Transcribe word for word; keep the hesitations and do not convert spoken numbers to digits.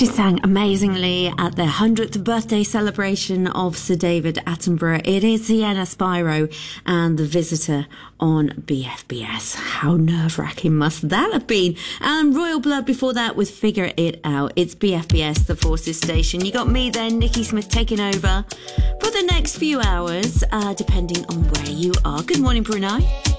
She sang amazingly at the one hundredth birthday celebration of Sir David Attenborough. It is Sienna Spyro and The Visitor on B F B S. How nerve-wracking must that have been? And Royal Blood before that with Figure It Out. It's B F B S, the Forces station. You got me then, Nikki Smith, taking over for the next few hours, uh, depending on where you are. Good morning, Brunei.